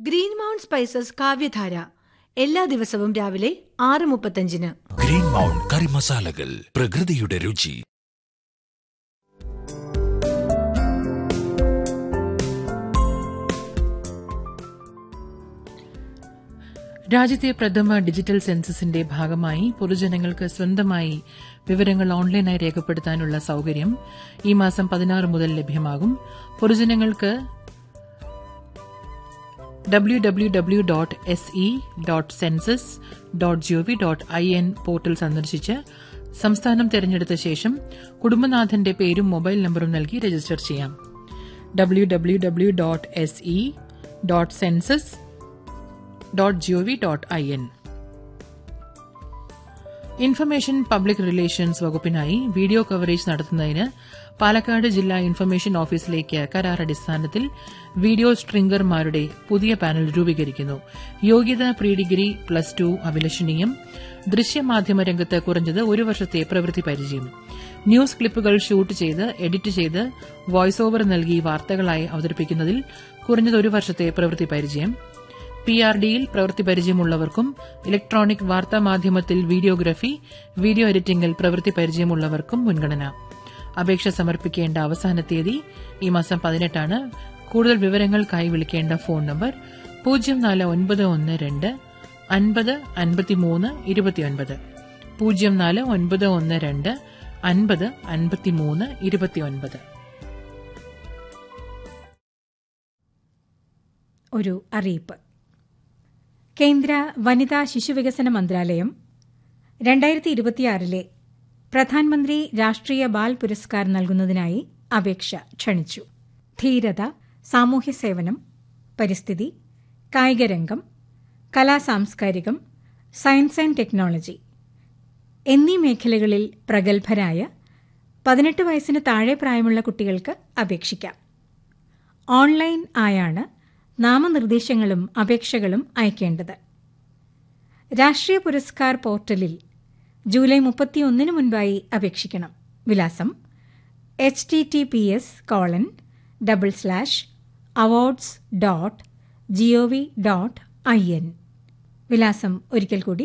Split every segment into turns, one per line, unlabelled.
Green mount spices കാവ്യധാര എല്ലാ ദിവസവും രാവിലെ 6:35.
ഗ്രീൻ മൗണ്ട് കറി മസാലകൾ, പ്രകൃതിയുടെ രുചി.
രാജ്യത്തെ പ്രഥമ ഡിജിറ്റൽ സെൻസസിന്റെ ഭാഗമായി പൊതുജനങ്ങൾക്ക് സ്വന്തമായി വിവരങ്ങൾ ഓൺലൈനായി രേഖപ്പെടുത്താനുള്ള സൌകര്യം ഈ മാസം 16 മുതൽ ലഭ്യമാകും. പൊതുജനങ്ങൾക്ക് www.se.census.gov.in പോർട്ടൽ സന്ദർശിച്ച് സംസ്ഥാനം തെരഞ്ഞെടുത്ത ശേഷം കുടുംബനാഥന്റെ പേരും മൊബൈൽ നമ്പറും നൽകി രജിസ്റ്റർ ചെയ്യാം. www.se.census.gov.in. Information public relations വകുപ്പിനായി video coverage നടത്തുന്നതിന് പാലക്കാട് ജില്ലാ ഇൻഫർമേഷൻ ഓഫീസിലേക്ക് കരാർ അടിസ്ഥാനത്തിൽ വീഡിയോ സ്ട്രിംഗർമാരുടെ പുതിയ പാനൽ രൂപീകരിക്കുന്നു. യോഗ്യത പ്രീ ഡിഗ്രി +2 അഭിലഷണീയം. ദൃശ്യമാധ്യമ രംഗത്ത് കുറഞ്ഞത് 1 വർഷത്തെ പ്രവൃത്തി പരിചയം. ന്യൂസ് ക്ലിപ്പുകൾ ഷൂട്ട് ചെയ്ത് എഡിറ്റ് ചെയ്ത് വോയിസ് ഓവർ നൽകി വാർത്തകളായി അവതരിപ്പിക്കുന്നതിൽ കുറഞ്ഞത് 1 വർഷത്തെ പ്രവൃത്തി പരിചയം. PRDയിൽ പ്രവൃത്തി പരിചയമുള്ളവർക്കും ഇലക്ട്രോണിക് വാർത്താമാധ്യമത്തിൽ വീഡിയോഗ്രഫി, വീഡിയോ എഡിറ്റിംഗിൽ പ്രവൃത്തി പരിചയമുള്ളവർക്കും മുൻഗണന. അപേക്ഷ സമർപ്പിക്കേണ്ട അവസാന തീയതി ഈ മാസം 18. കൂടുതൽ വിവരങ്ങൾക്കായി വിളിക്കേണ്ട ഫോൺ നമ്പർ 0491 2 50 53 29. 0491 2 50 53 29.
ഒരു അറിയിപ്പ്. കേന്ദ്ര വനിതാ ശിശുവികസന മന്ത്രാലയം 2026 പ്രധാനമന്ത്രി രാഷ്ട്രീയ ബാൽ പുരസ്കാർ നൽകുന്നതിനായി അപേക്ഷ ക്ഷണിച്ചു. ധീരത, സാമൂഹ്യ സേവനം, പരിസ്ഥിതി, കായികരംഗം, കലാസാംസ്കാരികം, സയൻസ് ആൻഡ് ടെക്നോളജി എന്നീ മേഖലകളിൽ പ്രഗത്ഭരായ 18 വയസ്സിന് താഴെ പ്രായമുള്ള കുട്ടികൾക്ക് അപേക്ഷിക്കാം. ഓൺലൈൻ ആയാണ് നാമനിർദ്ദേശങ്ങളും അപേക്ഷകളും അയക്കേണ്ടത്. രാഷ്ട്രീയ പുരസ്കാർ പോർട്ടലിൽ ജൂലൈ 31 മുൻപായി അപേക്ഷിക്കണം. വിലാസം https://awards.gov.in. വിലാസം ഒരിക്കൽ കൂടി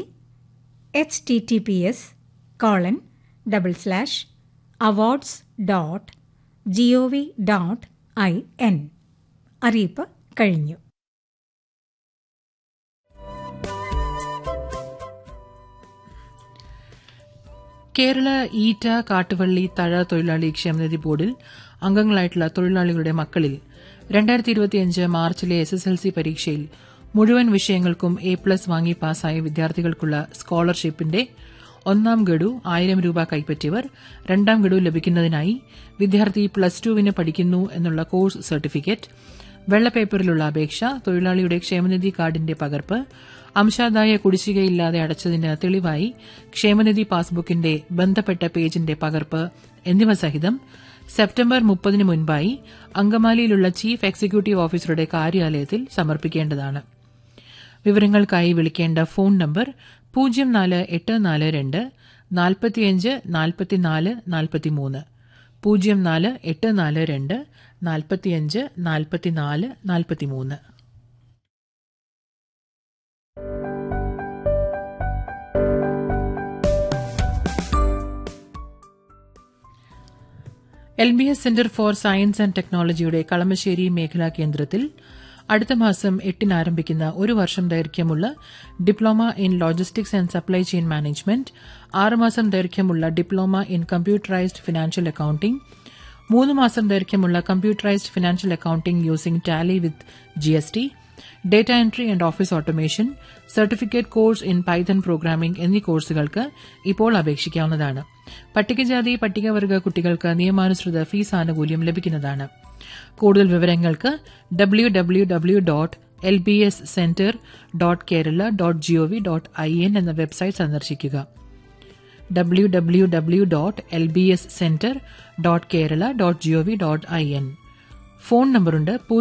https://awards.gov.in. അറിയിപ്പ് കഴിഞ്ഞു.
കേരള ഈറ്റ, കാട്ടുവള്ളി, തഴ തൊഴിലാളി ക്ഷേമനിധി ബോർഡിൽ അംഗങ്ങളായിട്ടുള്ള തൊഴിലാളികളുടെ മക്കളിൽ 2025 മാർച്ചിലെ SSLC പരീക്ഷയിൽ മുഴുവൻ വിഷയങ്ങൾക്കും A+ വാങ്ങി പാസായ വിദ്യാർത്ഥികൾക്കുള്ള സ്കോളർഷിപ്പിന്റെ 1ാം ഗഡു 1000 രൂപ കൈപ്പറ്റിയവർ 2ാം ഗഡു ലഭിക്കുന്നതിനായി വിദ്യാർത്ഥി +2 പഠിക്കുന്നു എന്നുള്ള കോഴ്സ് സർട്ടിഫിക്കറ്റ്, വെള്ളപ്പേപ്പറിലുള്ള അപേക്ഷ, തൊഴിലാളിയുടെ ക്ഷേമനിധി കാർഡിന്റെ പകർപ്പ്, അംശാദായ കുടിശ്ശികയില്ലാതെ അടച്ചതിന് തെളിവായി ക്ഷേമനിധി പാസ്ബുക്കിന്റെ ബന്ധപ്പെട്ട പേജിന്റെ പകർപ്പ് എന്നിവ സഹിതം സെപ്റ്റംബർ 30 മുൻപായി അങ്കമാലിയിലുള്ള ചീഫ് എക്സിക്യൂട്ടീവ് ഓഫീസറുടെ കാര്യാലയത്തിൽ സമർപ്പിക്കേണ്ടതാണ്. വിവരങ്ങൾക്കായി വിളിക്കേണ്ട phone number 04842 45 44 43, 04842 45 44 43. LBS centre for science and ടെക്നോളജിയുടെ കളമശ്ശേരി മേഖലാ കേന്ദ്രത്തിൽ അടുത്ത മാസം 8 ആരംഭിക്കുന്ന 1 വർഷം ദൈർഘ്യമുള്ള diploma in logistics and supply chain management, 6 മാസം ദൈർഘ്യമുള്ള diploma in computerised financial accounting, 3 മാസം ദൈർഘ്യമുള്ള computerised financial accounting using Tally with GST, data entry and office automation, certificate course in Python programming എന്നീ കോഴ്സുകൾക്ക് ഇപ്പോൾ അപേക്ഷിക്കാവുന്നതാണ്. പട്ടികജാതി പട്ടികവർഗ കുട്ടികൾക്ക് നിയമാനുസൃത ഫീസ് ആനുകൂല്യം ലഭിക്കുന്നതാണ്. കൂടുതൽ വിവരങ്ങൾക്ക് www.lbscenter.kerala.gov.in എന്ന വെബ്സൈറ്റ് സന്ദർശിക്കുക. www.lbscenter.kerala.gov.in. ഫോൺ നമ്പറുണ്ട്